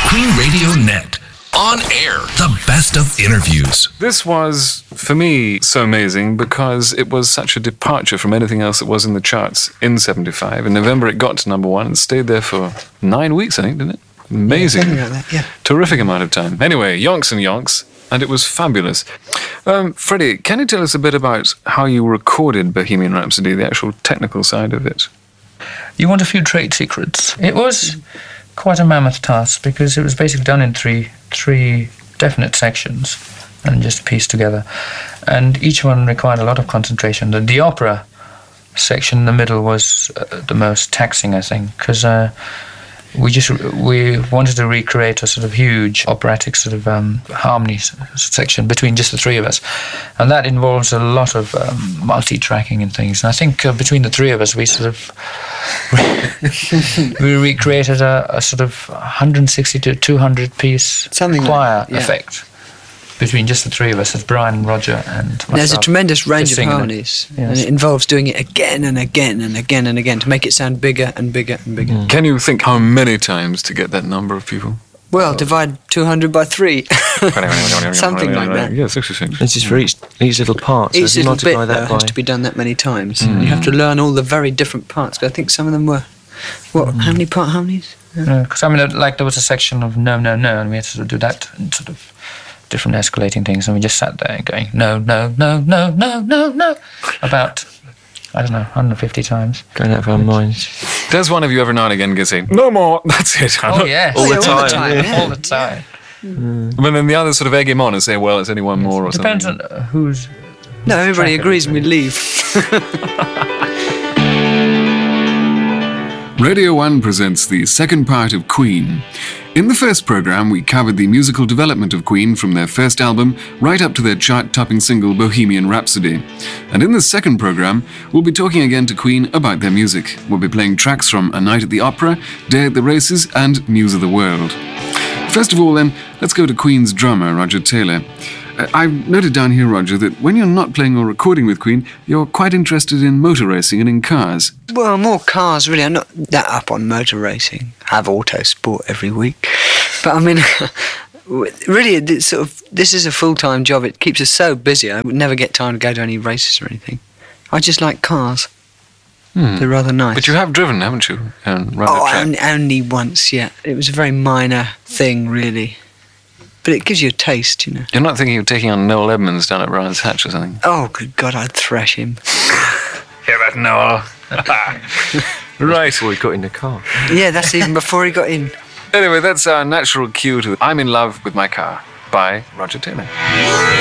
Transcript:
Queen Radio Net. On air, the best of interviews. This was, for me, so amazing because it was such a departure from anything else that was in the charts in 75. In November, it got to number one and stayed there for 9 weeks, I think, didn't it? Amazing. Something like that, yeah. Terrific amount of time. Anyway, Yonks and Yonks, and it was fabulous. Freddie, can you tell us a bit about how you recorded Bohemian Rhapsody, the actual technical side of it? You want a few trade secrets? It was quite a mammoth task because it was basically done in three definite sections and just pieced together. And each one required a lot of concentration. The opera section in the middle was the most taxing, I think, because we wanted to recreate a sort of huge operatic sort of harmony section between just the three of us, and that involves a lot of multi-tracking and things. And I think between the three of us, we sort of we recreated a sort of 160 to 200 piece choir effect between just the three of us, as Brian and Roger and myself. There's a tremendous range of harmonies, yes. and it involves doing it again and again and again and again to make it sound bigger and bigger and bigger. Can you think how many times to get that number of people? Well, divide 200 by 3. Something like that. Yeah, 66. This is for each little part. So Each little bit that has to be done that many times. You have to learn all the very different parts. I think some of them were, how many part harmonies? Because I mean, like there was a section of no, no, no, and we had to sort of do that and sort of different escalating things, and we just sat there going no, no, no, no, no, no, no, about, I don't know, 150 times. Going out of our minds. Does one of you ever now and again get saying, no more, that's it? Oh, yes. All the time. Yeah. All the time. But then the others sort of egg him on and say, well, it's only one more or Depends something. on who's... No, everybody agrees and we leave. Radio 1 presents the second part of Queen. In the first programme, we covered the musical development of Queen from their first album right up to their chart-topping single Bohemian Rhapsody. And in the second programme, we'll be talking again to Queen about their music. We'll be playing tracks from A Night at the Opera, Day at the Races, and News of the World. First of all, then, let's go to Queen's drummer, Roger Taylor. I've noted down here, Roger, that when you're not playing or recording with Queen, you're quite interested in motor racing and in cars. Well, more cars, really. I'm not that up on motor racing. I have auto sport every week. But I mean, really, this is a full-time job. It keeps us so busy. I would never get time to go to any races or anything. I just like cars. They're rather nice. But you have driven, haven't you? Only once, yeah. It was a very minor thing, really. But it gives you a taste, you know. You're not thinking of taking on Noel Edmonds down at Brian's Hatch or something? Oh, good God, I'd thrash him. Hear that, Noel? Right. Before he got in the car. Yeah, that's even before he got in. Anyway, that's our natural cue to I'm in Love with My Car by Roger Taylor.